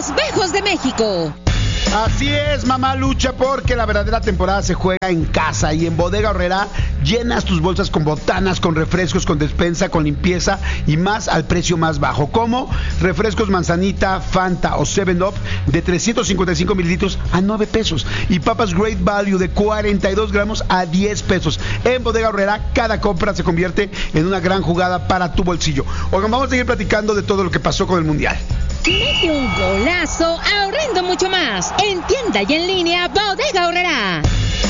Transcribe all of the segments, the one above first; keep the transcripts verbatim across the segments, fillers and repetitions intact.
más bajos de México. Así es, mamá lucha, porque la verdadera temporada se juega en casa y en Bodega Aurrerá llenas tus bolsas con botanas, con refrescos, con despensa, con limpieza y más al precio más bajo, como refrescos Manzanita, Fanta o seven up de trescientos cincuenta y cinco mililitros a nueve pesos y papas Great Value de cuarenta y dos gramos a diez pesos. En Bodega Aurrerá cada compra se convierte en una gran jugada para tu bolsillo. Oigan, vamos a seguir platicando de todo lo que pasó con el Mundial. Mete un golazo ahorrando mucho más. En tienda y en línea, Bodega Aurrerá.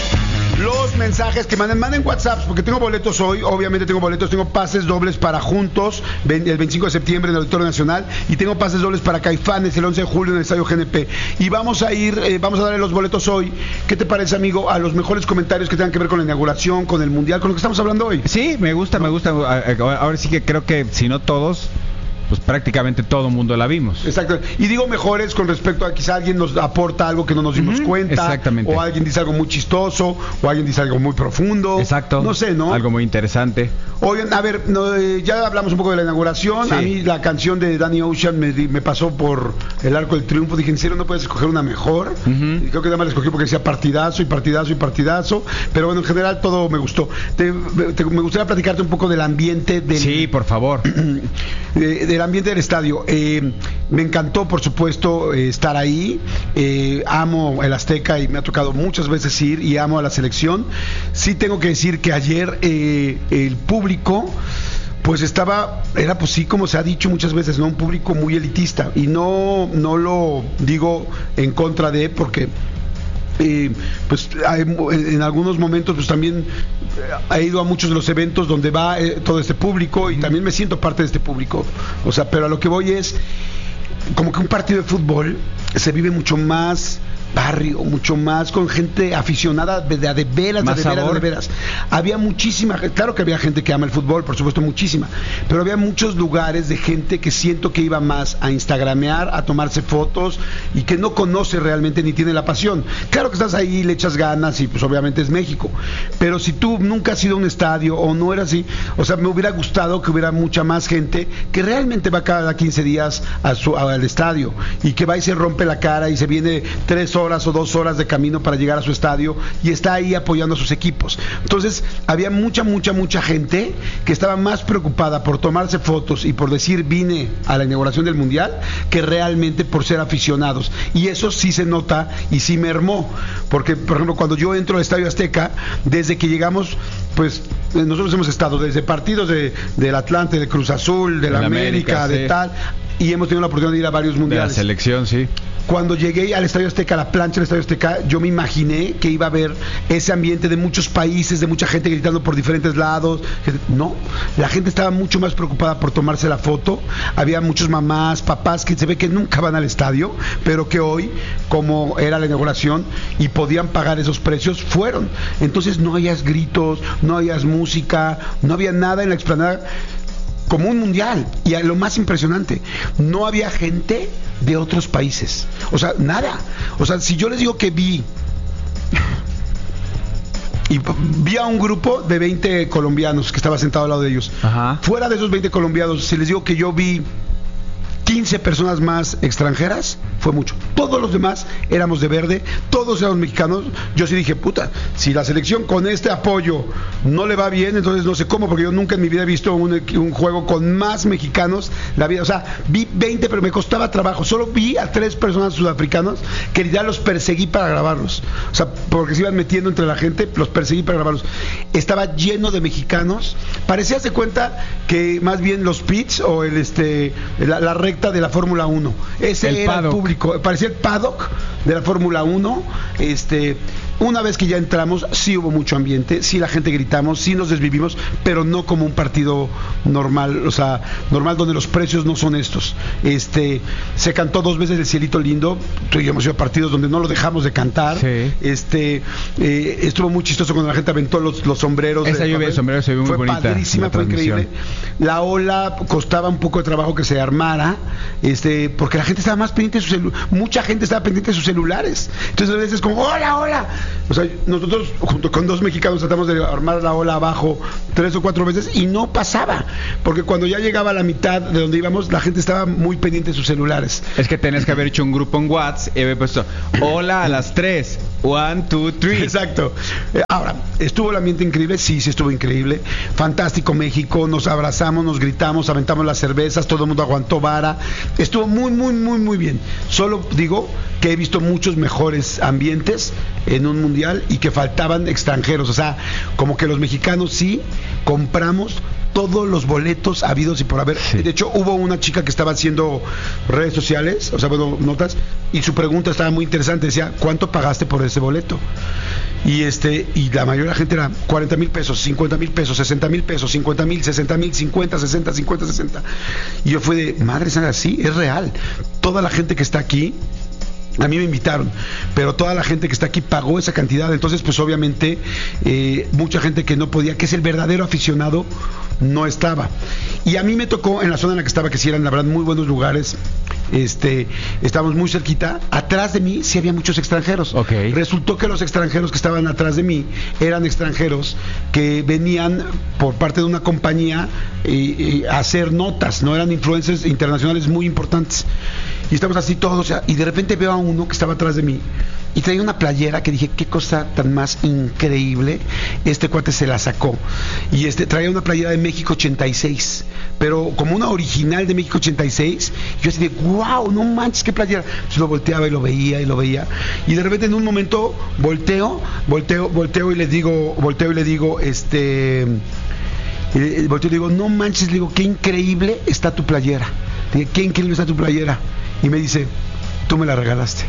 Los mensajes que manden, manden WhatsApp, porque tengo boletos hoy, obviamente tengo boletos, tengo pases dobles para Juntos, el veinticinco de septiembre en el Auditorio Nacional, y tengo pases dobles para Caifanes el once de julio en el Estadio G N P. Y vamos a ir, eh, vamos a darle los boletos hoy. ¿Qué te parece, amigo? A los mejores comentarios que tengan que ver con la inauguración, con el Mundial, con lo que estamos hablando hoy. Sí, me gusta, me gusta. Ahora sí que creo que, si no todos, pues prácticamente todo el mundo la vimos. Exacto. Y digo mejores con respecto a quizá alguien nos aporta algo que no nos dimos uh-huh. cuenta. Exactamente. O alguien dice algo muy chistoso, o alguien dice algo muy profundo. Exacto. No sé, ¿no? Algo muy interesante. Oigan, a ver, no, eh, ya hablamos un poco de la inauguración. Sí. A mí la canción de Danny Ocean me, me pasó por el Arco del Triunfo. Dije, ¿en serio no puedes escoger una mejor? Uh-huh. Y creo que nada más la escogí porque decía partidazo y partidazo y partidazo. Pero bueno, en general todo me gustó. Te, te, me gustaría platicarte un poco del ambiente del... Sí, por favor. de, del ambiente del estadio. Eh, me encantó, por supuesto, eh, estar ahí. Eh, amo el Azteca y me ha tocado muchas veces ir y amo a la selección. Sí tengo que decir que ayer eh, el público pues estaba, era pues sí, como se ha dicho muchas veces, ¿no? Un público muy elitista, y no, no lo digo en contra de, porque Eh, pues hay, en algunos momentos pues también he ido a muchos de los eventos donde va eh, todo este público, y también me siento parte de este público, o sea, pero a lo que voy es como que un partido de fútbol se vive mucho más barrio, mucho más con gente aficionada de, de, de veras, de, de veras, de veras. Había muchísima, claro que había gente que ama el fútbol, por supuesto muchísima, pero había muchos lugares de gente que siento que iba más a instagramear, a tomarse fotos, y que no conoce realmente ni tiene la pasión. Claro que estás ahí, le echas ganas y pues obviamente es México, pero si tú nunca has ido a un estadio o no era así, o sea, me hubiera gustado que hubiera mucha más gente que realmente va cada quince días a su, al estadio, y que va y se rompe la cara y se viene tres horas horas o dos horas de camino para llegar a su estadio y está ahí apoyando a sus equipos. Entonces había mucha, mucha, mucha gente que estaba más preocupada por tomarse fotos y por decir vine a la inauguración del Mundial, que realmente por ser aficionados, y eso sí se nota y sí mermó, porque por ejemplo cuando yo entro al Estadio Azteca, desde que llegamos, pues nosotros hemos estado desde partidos de, del Atlante, de Cruz Azul, de la, la América, América sí. de tal, y hemos tenido la oportunidad de ir a varios mundiales. De la selección, sí. Cuando llegué al Estadio Azteca, a la plancha del Estadio Azteca, yo me imaginé que iba a haber ese ambiente de muchos países, de mucha gente gritando por diferentes lados. No, la gente estaba mucho más preocupada por tomarse la foto. Había muchos mamás, papás que se ve que nunca van al estadio, pero que hoy, como era la inauguración y podían pagar esos precios, fueron. Entonces no hayas gritos, no hayas música, no había nada en la explanada, como un mundial. Y lo más impresionante, no había gente de otros países, o sea, nada. O sea, si yo les digo que vi y vi a un grupo de veinte colombianos que estaba sentado al lado de ellos, ajá, fuera de esos veinte colombianos, si les digo que yo vi quince personas más extranjeras, fue mucho. Todos los demás éramos de verde, todos éramos mexicanos. Yo sí dije, puta, si la selección con este apoyo no le va bien, entonces no sé cómo, porque yo nunca en mi vida he visto un, un juego con más mexicanos. La vida, o sea, vi veinte, pero me costaba trabajo. Solo vi a tres personas sudafricanos que ya los perseguí para grabarlos. O sea, porque se iban metiendo entre la gente, los perseguí para grabarlos. Estaba lleno de mexicanos. Parecía, se cuenta, que más bien los pits o el este la, la recta de la Fórmula uno. Ese el era paddock. El público, parecía el paddock de la Fórmula uno. Este, una vez que ya entramos, sí hubo mucho ambiente, sí la gente gritamos, sí nos desvivimos, pero no como un partido normal, o sea, normal donde los precios no son estos. Este, se cantó dos veces El Cielito Lindo. Tú y yo hemos ido a partidos donde no lo dejamos de cantar. Sí. Este, eh, estuvo muy chistoso cuando la gente aventó los, los sombreros. Esa lluvia de sombreros se vio muy fue bonita. Padrísima, fue increíble. La ola costaba un poco de trabajo que se armara, este, porque la gente estaba más pendiente de sus celulares, mucha gente estaba pendiente de sus celulares. Entonces a veces como, hola, hola. O sea, nosotros junto con dos mexicanos tratamos de armar la ola abajo tres o cuatro veces y no pasaba, porque cuando ya llegaba a la mitad de donde íbamos, la gente estaba muy pendiente de sus celulares. Es que tenés que haber hecho un grupo en WhatsApp y haber puesto hola a las tres, one, two, three. Exacto. Eh, ahora, ¿estuvo el ambiente increíble? Sí, sí estuvo increíble. Fantástico México, nos abrazamos, nos gritamos, aventamos las cervezas, todo el mundo aguantó vara. Estuvo muy, muy, muy, muy bien. Solo digo que he visto muchos mejores ambientes en un mundial y que faltaban extranjeros. O sea, como que los mexicanos sí compramos todos los boletos habidos y por haber. Sí. De hecho, hubo una chica que estaba haciendo redes sociales, o sea, bueno, notas, y su pregunta estaba muy interesante. Decía, ¿cuánto pagaste por ese boleto? Y este y la mayoría de la gente era cuarenta mil pesos, cincuenta mil pesos, sesenta mil pesos, cincuenta mil, sesenta mil, cincuenta, sesenta, cincuenta, sesenta. Y yo fui de, madre santa, sí, es real. Toda la gente que está aquí, a mí me invitaron, pero toda la gente que está aquí pagó esa cantidad. Entonces, pues obviamente, eh, mucha gente que no podía, que es el verdadero aficionado, no estaba. Y a mí me tocó en la zona en la que estaba, que sí eran la verdad muy buenos lugares. Este, estábamos muy cerquita. Atrás de mí sí había muchos extranjeros. Okay. Resultó que los extranjeros que estaban atrás de mí eran extranjeros que venían por parte de una compañía eh, eh, a hacer notas, no eran influencers internacionales muy importantes. Y estamos así todos, o sea, y de repente veo a uno que estaba atrás de mí y traía una playera que dije, qué cosa tan más increíble. Este cuate se la sacó y este traía una playera de México ochenta y seis, pero como una original de México ochenta y seis. Yo así de, wow, no manches, qué playera. Entonces lo volteaba y lo veía y lo veía y de repente en un momento volteo, volteo, volteo y le digo, volteo y le digo, este, y volteo y le digo, no manches, le digo, qué increíble está tu playera. Dije, qué increíble está tu playera. Y me dice, tú me la regalaste.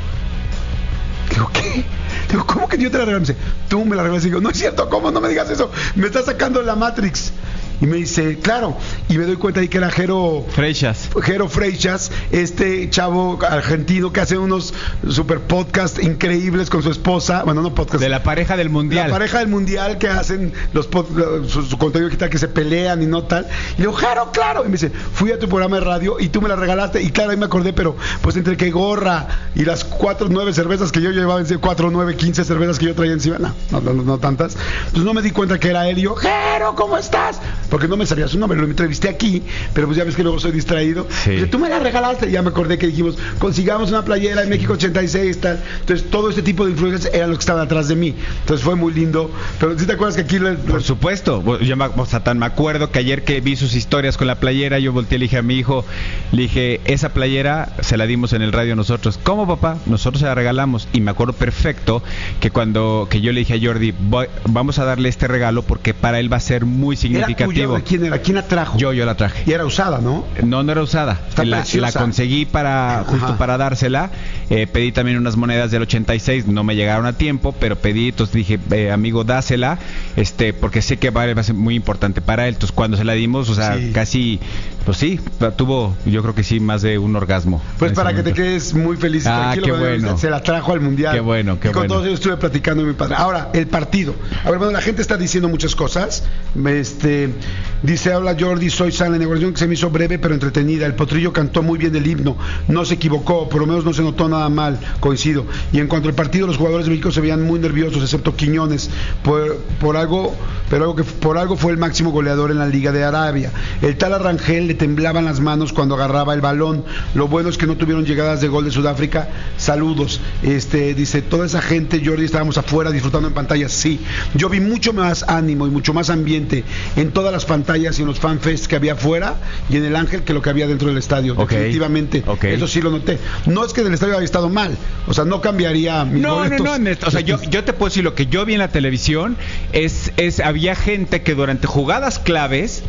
Digo, ¿qué? Digo, ¿cómo que yo te la regalé? Me dice, tú me la regalaste. Digo, no es cierto, ¿cómo? No me digas eso. Me está sacando la Matrix. Y me dice, claro. Y me doy cuenta ahí que era Jero Freixas. Jero Freixas, este chavo argentino que hace unos super podcasts increíbles con su esposa. Bueno, no podcast. De la pareja del mundial. La pareja del mundial que hacen los pod, su, su contenido que tal, que se pelean y no tal. Y le digo, Jero, claro. Y me dice, fui a tu programa de radio y tú me la regalaste. Y claro, ahí me acordé, pero pues entre que gorra y las cuatro, nueve cervezas que yo llevaba encima, cuatro, nueve, quince cervezas que yo traía encima, no, no, no, no tantas. Entonces no me di cuenta que era él. Y yo, Jero, ¿cómo estás? Porque no me sabía su nombre, lo entrevisté aquí, pero pues ya ves que luego soy distraído. Sí. Dice, tú me la regalaste, y ya me acordé que dijimos, consigamos una playera en México ochenta y seis, tal. Entonces todo este tipo de influencers eran los que estaban atrás de mí. Entonces fue muy lindo. Pero ¿sí te acuerdas que aquí le, le... Por supuesto, yo me, o sea, tan me acuerdo que ayer que vi sus historias con la playera, yo volteé y le dije a mi hijo, le dije, esa playera se la dimos en el radio nosotros. ¿Cómo, papá? Nosotros se la regalamos. Y me acuerdo perfecto que cuando que yo le dije a Jordi, voy, vamos a darle este regalo porque para él va a ser muy significativo. ¿Era tuyo? ¿De quién era? ¿Quién la trajo? Yo, yo la traje. Y era usada, ¿no? No, no era usada. La, la conseguí para justo Ajá. para dársela. Eh, pedí también unas monedas del ochenta y seis, no me llegaron a tiempo, pero pedí, entonces dije, eh, amigo, dásela, este, porque sé que va a ser muy importante para él. Entonces cuando se la dimos, o sea, sí. casi, pues sí, tuvo, yo creo que sí, más de un orgasmo. Pues para momento. Que te quedes muy feliz. Ah, qué bueno. Se la trajo al mundial. Qué bueno, qué y con bueno. todos ellos estuve platicando mi padre. Ahora, el partido. A ver, bueno, la gente está diciendo muchas cosas. Este, dice, habla Jordi, soy San, la inauguración que se me hizo breve pero entretenida. El Potrillo cantó muy bien el himno, no se equivocó, por lo menos no se notó nada mal, coincido. Y en cuanto al partido, los jugadores de México se veían muy nerviosos, excepto Quiñones, por, por algo, pero algo que por algo fue el máximo goleador en la Liga de Arabia. El tal Arrangel le temblaban las manos cuando agarraba el balón. Lo bueno es que no tuvieron llegadas de gol de Sudáfrica. Saludos. Este, dice, toda esa gente, Jordi, estábamos afuera disfrutando en pantallas. Sí, yo vi mucho más ánimo y mucho más ambiente en todas las pantallas y en los fanfests que había afuera y en el Ángel que lo que había dentro del estadio. Okay. Definitivamente. Okay. Eso sí lo noté. No es que del estadio haya estado mal, o sea, no cambiaría mis no, boletos. No, no, no, o sea, yo, yo te puedo decir lo que yo vi en la televisión es, es había gente que durante jugadas claves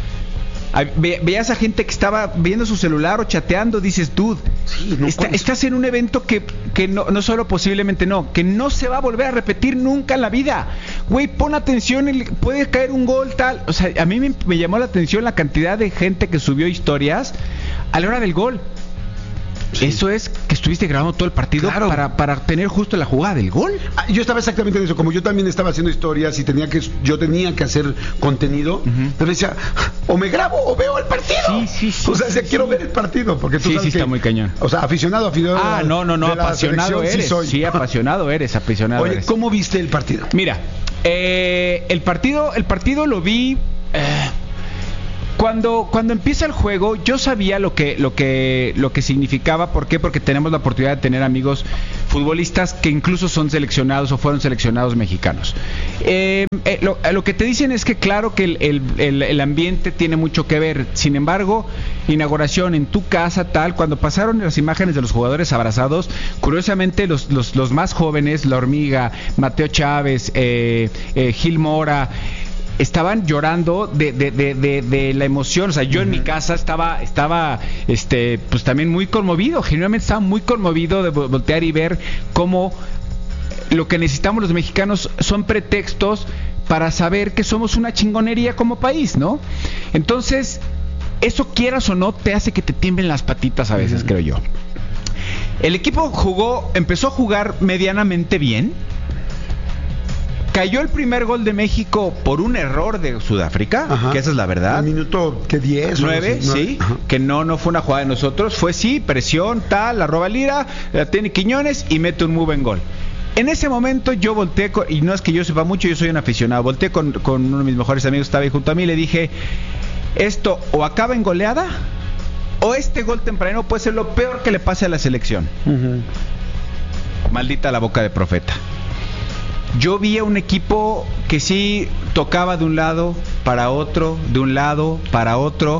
Ve, veías a gente que estaba viendo su celular o chateando, dices, dude, sí, no está, estás en un evento que, que no, no solo posiblemente no, que no se va a volver a repetir nunca en la vida. Güey, pon atención, puede caer un gol, tal. O sea, a mí me, me llamó la atención la cantidad de gente que subió historias a la hora del gol. Sí. Eso es que estuviste grabando todo el partido Claro. para, para tener justo la jugada del gol. Ah, Yo estaba exactamente en eso, como yo también estaba haciendo historias y tenía que, yo tenía que hacer contenido, pero decía, o me grabo o veo el partido. Sí, sí, sí, O sea, decía, sí, quiero sí. ver el partido, porque tú Sí, sabes sí, está que- muy cañón. O sea, aficionado, aficionado. Ah, de la- no, no, no, de la apasionado selección, eres. Sí, soy. Sí, apasionado eres, apasionado Oye, eres. ¿cómo viste el partido? Mira, eh, el partido, el partido lo vi. eh, Cuando, cuando empieza el juego, yo sabía lo que, lo que, lo que significaba. ¿Por qué? Porque tenemos la oportunidad de tener amigos futbolistas que incluso son seleccionados o fueron seleccionados mexicanos. Eh, eh, lo, lo que te dicen es que claro que el, el, el, el ambiente tiene mucho que ver. Sin embargo, inauguración en tu casa, tal, cuando pasaron las imágenes de los jugadores abrazados, curiosamente los, los, los más jóvenes, La Hormiga, Mateo Chávez, eh, eh, Gil Mora, estaban llorando de, de, de, de, de la emoción. O sea, yo en mi casa estaba, estaba este, pues también muy conmovido, genuinamente estaba muy conmovido de vo- voltear y ver cómo lo que necesitamos los mexicanos son pretextos para saber que somos una chingonería como país, ¿no? Entonces, eso quieras o no, te hace que te tiemblen las patitas a veces, creo yo. El equipo jugó, empezó a jugar medianamente bien. Cayó el primer gol de México por un error de Sudáfrica, Ajá. que esa es la verdad. Al minuto, ¿qué? diez o algo Nueve, así, nueve. sí, Ajá. que no, no fue una jugada de nosotros, fue sí, presión, tal, la roba Lira, la tiene Quiñones y mete un move en gol. En ese momento yo volteé, con, y no es que yo sepa mucho, yo soy un aficionado, volteé con, con uno de mis mejores amigos, estaba ahí junto a mí, y le dije, esto o acaba en goleada, o este gol temprano puede ser lo peor que le pase a la selección. Ujú. Maldita la boca de profeta. Yo vi a un equipo que sí tocaba de un lado para otro, de un lado para otro,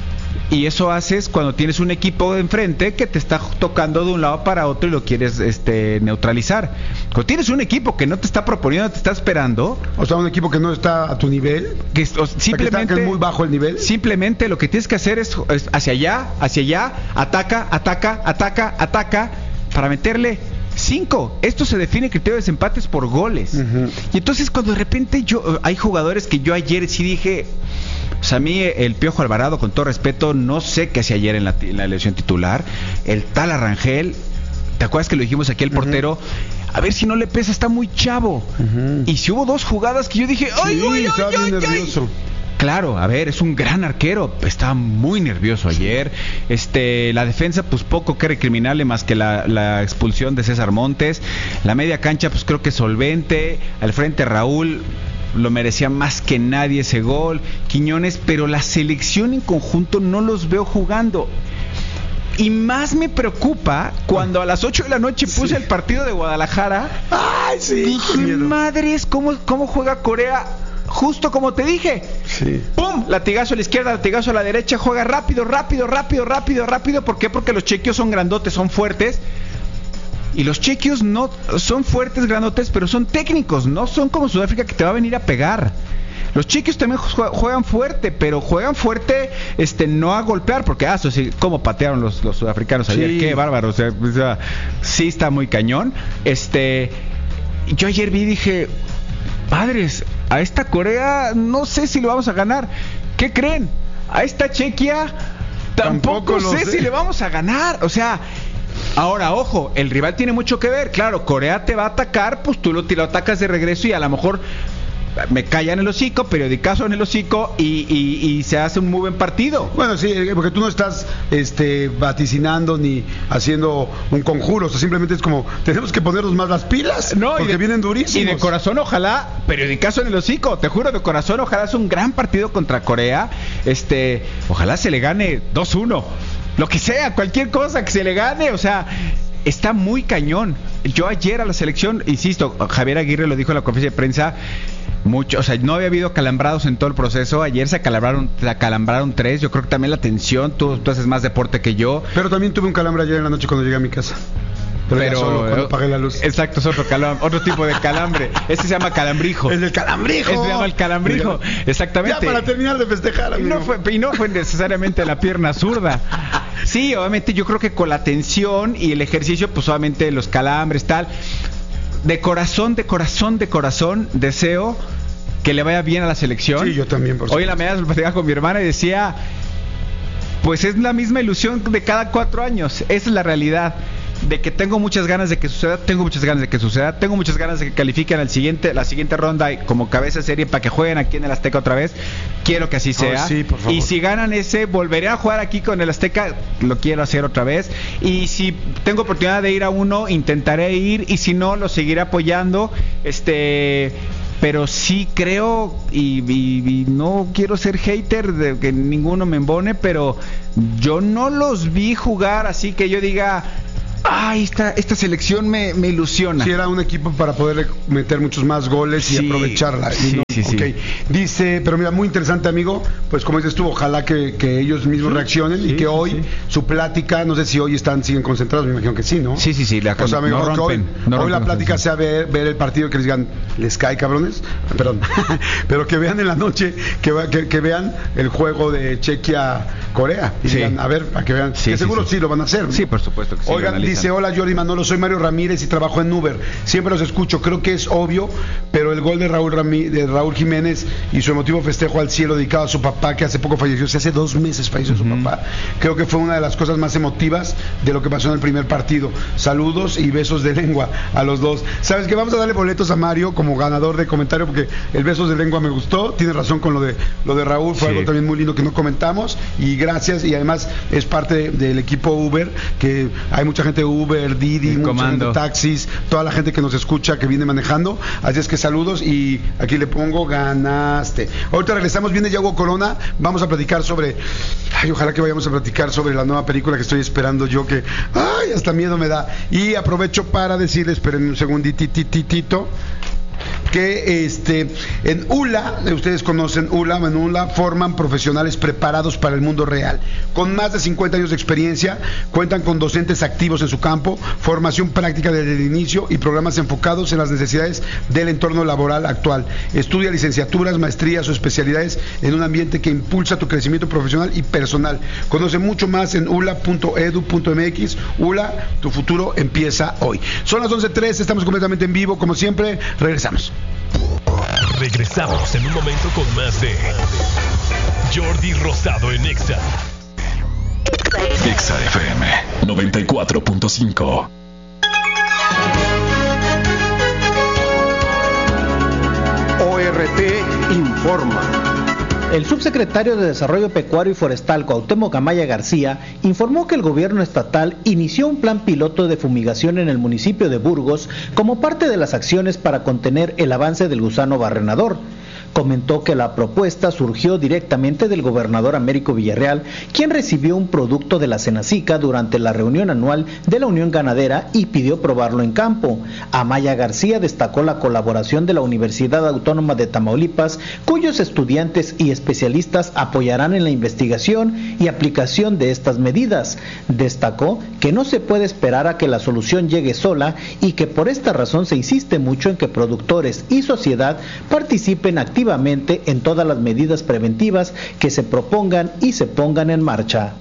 y eso haces cuando tienes un equipo de enfrente que te está tocando de un lado para otro y lo quieres este, neutralizar. Cuando tienes un equipo que no te está proponiendo, te está esperando, O sea, un equipo que no está a tu nivel, que es- o o sea, que simplemente está- que es muy bajo el nivel. Simplemente lo que tienes que hacer es, es hacia allá, hacia allá, ataca, ataca, ataca, ataca, para meterle cinco. Esto se define criterio de desempates por goles. Ujú. Y entonces cuando de repente yo, hay jugadores que yo ayer sí dije, o sea, a mí el Piojo Alvarado, con todo respeto, no sé qué hacía ayer en la, en la elección titular. El tal Arrangel, ¿te acuerdas que lo dijimos aquí el portero? A ver si no le pesa, está muy chavo. Ujú. Y si hubo dos jugadas que yo dije, ¡ay, Sí, ay, ay, estaba bien ay, ay! nervioso. Claro, a ver, es un gran arquero, estaba muy nervioso ayer. Este, la defensa, pues poco que recriminarle más que la, la expulsión de César Montes. La media cancha, pues creo que solvente. Al frente Raúl lo merecía más que nadie ese gol. Quiñones, pero la selección en conjunto no los veo jugando. Y más me preocupa cuando a las ocho de la noche puse Sí. el partido de Guadalajara. Ay, sí, qué Dije, miedo. madres, ¿cómo, cómo juega Corea? Justo como te dije. Sí. ¡Pum! Latigazo a la izquierda, latigazo a la derecha, juega rápido, rápido, rápido, rápido, rápido. ¿Por qué? Porque los chequios son grandotes, son fuertes. Y los chequios no son fuertes, grandotes, pero son técnicos, no son como Sudáfrica que te va a venir a pegar. Los chequios también jue- juegan fuerte, pero juegan fuerte este no a golpear, porque ah, eso sí, cómo patearon los, los sudafricanos ayer, Sí. qué bárbaro, o sea, o sea, sí está muy cañón. Este, yo ayer vi y dije, padres, a esta Corea no sé si lo vamos a ganar. ¿Qué creen? A esta Chequia tampoco, Tampoco lo sé, sé. si le vamos a ganar. O sea, ahora, ojo, el rival tiene mucho que ver. Claro, Corea te va a atacar, pues tú lo, te lo atacas de regreso y a lo mejor me callan el hocico, periodicazo en el hocico y, y, y se hace un muy buen partido. Bueno, sí, porque tú no estás este, vaticinando ni haciendo un conjuro, o sea, simplemente es como, tenemos que ponernos más las pilas, No, porque y de, vienen durísimos. Y de corazón, ojalá, periodicazo en el hocico, te juro, de corazón, ojalá es un gran partido contra Corea. Este, ojalá se le gane dos uno, lo que sea, cualquier cosa que se le gane, o sea, está muy cañón. Yo ayer a la selección, insisto, Javier Aguirre lo dijo en la conferencia de prensa, mucho, o sea, no había habido calambrados en todo el proceso. Ayer se acalambraron, se acalambraron tres. Yo creo que también la tensión, tú, tú haces más deporte que yo. Pero también tuve un calambre ayer en la noche cuando llegué a mi casa. Pero, ya solo cuando apagué la luz. Exacto, es otro calam- otro tipo de calambre. Este se llama calambrijo. El del calambrijo. Este se llama el calambrijo. Exactamente. Ya para terminar de festejar, Y amigo. no fue, y no fue necesariamente la pierna zurda. Sí, obviamente yo creo que con la tensión y el ejercicio, pues obviamente los calambres, tal. De corazón, de corazón, de corazón, deseo que le vaya bien a la selección. Sí, yo también, por Hoy en la mañana lo platicaba con mi hermana y decía, pues es la misma ilusión de cada cuatro años. Esa es la realidad. de que tengo muchas ganas de que suceda, tengo muchas ganas de que suceda, tengo muchas ganas de que califiquen al siguiente, la siguiente ronda como cabeza de serie para que jueguen aquí en el Azteca otra vez. Quiero que así sea. Oh, sí, por favor. Y si ganan ese, volveré a jugar aquí con el Azteca, lo quiero hacer otra vez. Y si tengo oportunidad de ir a uno, intentaré ir, y si no, lo seguiré apoyando. Este... Pero sí creo, y, y, y no quiero ser hater de que ninguno me embone, pero yo no los vi jugar así que yo diga, ay, esta, esta selección me, me ilusiona. Sí, era un equipo para poder meter muchos más goles sí, y aprovecharla. Sí, y no, sí, sí. Okay. Dice, pero mira, muy interesante, amigo, pues como dices tú, ojalá que, que ellos mismos sí, reaccionen sí, y que hoy sí. su plática, no sé si hoy están siguen concentrados, me imagino que sí, ¿no? Sí, sí, sí. La, o sea, mejor no que hoy, no hoy la plática sea ver, ver el partido, que les digan, les cae, cabrones, perdón, pero que vean en la noche, que, que, que vean el juego de Chequia-Corea y sí. digan, a ver, para que vean, sí, que sí, seguro sí. sí lo van a hacer, ¿no? Sí, por supuesto que sí. Oigan, dice, hola Jordi Manolo, soy Mario Ramírez y trabajo en Uber. Siempre los escucho, creo que es obvio, pero el gol de Raúl Ramí, de Raúl Jiménez y su emotivo festejo al cielo dedicado a su papá, que hace poco falleció, si hace dos meses falleció uh-huh. su papá, creo que fue una de las cosas más emotivas de lo que pasó en el primer partido. Saludos y besos de lengua a los dos. ¿Sabes qué? Vamos a darle boletos a Mario como ganador de comentario, porque el besos de lengua me gustó, tiene razón con lo de lo de Raúl, fue sí. algo también muy lindo que no comentamos, y gracias, y además es parte de, del equipo Uber, que hay mucha gente de Uber, Didi, el mucha comando. gente de taxis, toda la gente que nos escucha, que viene manejando, así es que saludos, y aquí le pongo ganaste. Ahorita regresamos, viene Yago Corona, vamos a platicar sobre, ay, ojalá que vayamos a platicar sobre la nueva película que estoy esperando yo, que, ay, hasta miedo me da, y aprovecho para decirles, esperen un segunditititito, que este en U L A, ustedes conocen U L A, en U L A forman profesionales preparados para el mundo real, con más de cincuenta años de experiencia, cuentan con docentes activos en su campo, formación práctica desde el inicio y programas enfocados en las necesidades del entorno laboral actual. Estudia licenciaturas, maestrías o especialidades en un ambiente que impulsa tu crecimiento profesional y personal. Conoce mucho más en u l a punto e d u punto m x. U L A, tu futuro empieza hoy. Son las once trece, estamos completamente en vivo, como siempre, regresamos. Regresamos en un momento con más de Jordi Rosado en Exa. Exa F M noventa y cuatro punto cinco. O R T informa. El subsecretario de Desarrollo Pecuario y Forestal, Cuauhtémoc Amaya García, informó que el gobierno estatal inició un plan piloto de fumigación en el municipio de Burgos como parte de las acciones para contener el avance del gusano barrenador. Comentó que la propuesta surgió directamente del gobernador Américo Villarreal, quien recibió un producto de la Senacica durante la reunión anual de la Unión Ganadera y pidió probarlo en campo. Amaya García destacó la colaboración de la Universidad Autónoma de Tamaulipas, cuyos estudiantes y especialistas apoyarán en la investigación y aplicación de estas medidas. Destacó que no se puede esperar a que la solución llegue sola y que por esta razón se insiste mucho en que productores y sociedad participen activamente en todas las medidas preventivas que se propongan y se pongan en marcha.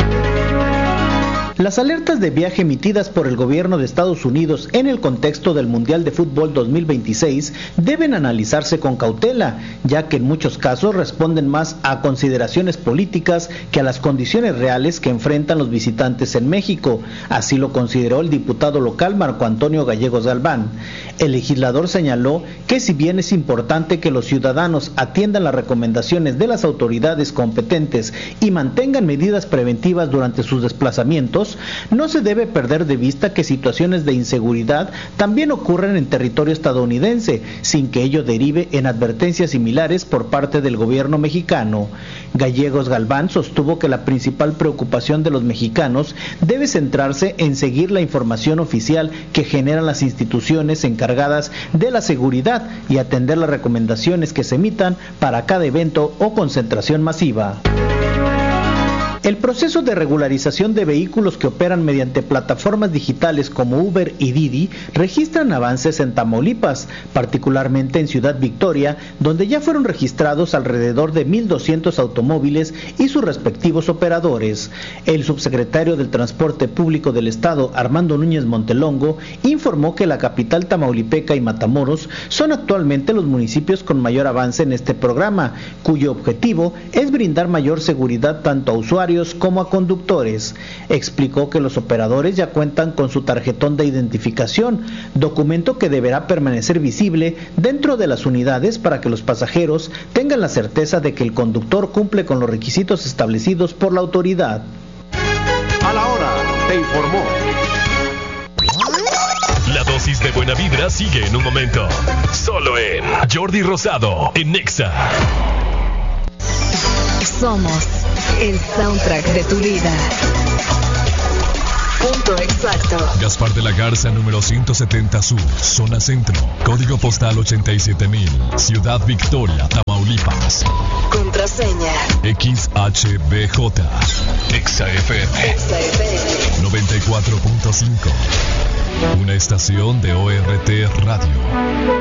Las alertas de viaje emitidas por el gobierno de Estados Unidos en el contexto del Mundial de Fútbol dos mil veintiséis deben analizarse con cautela, ya que en muchos casos responden más a consideraciones políticas que a las condiciones reales que enfrentan los visitantes en México. Así lo consideró el diputado local Marco Antonio Gallegos Galván. El legislador señaló que si bien es importante que los ciudadanos atiendan las recomendaciones de las autoridades competentes y mantengan medidas preventivas durante sus desplazamientos, no se debe perder de vista que situaciones de inseguridad también ocurren en territorio estadounidense, sin que ello derive en advertencias similares por parte del gobierno mexicano. Gallegos Galván sostuvo que la principal preocupación de los mexicanos debe centrarse en seguir la información oficial que generan las instituciones encargadas de la seguridad y atender las recomendaciones que se emitan para cada evento o concentración masiva. El proceso de regularización de vehículos que operan mediante plataformas digitales como Uber y Didi registran avances en Tamaulipas, particularmente en Ciudad Victoria, donde ya fueron registrados alrededor de mil doscientos automóviles y sus respectivos operadores. El subsecretario del Transporte Público del Estado, Armando Núñez Montelongo, informó que la capital tamaulipeca y Matamoros son actualmente los municipios con mayor avance en este programa, cuyo objetivo es brindar mayor seguridad tanto a usuarios usuarios como a conductores. Explicó que los operadores ya cuentan con su tarjetón de identificación, documento que deberá permanecer visible dentro de las unidades para que los pasajeros tengan la certeza de que el conductor cumple con los requisitos establecidos por la autoridad. A la hora, te informó. La dosis de buena vibra sigue en un momento. Solo en Jordi Rosado en Nexa. Somos el soundtrack de tu vida. Punto exacto. Gaspar de la Garza, número ciento setenta Sur, zona centro. Código postal ochenta y siete mil. Ciudad Victoria, Tamaulipas. Contraseña X H B J. Nexa F M. Nexa F M noventa y cuatro punto cinco. Una estación de O R T Radio.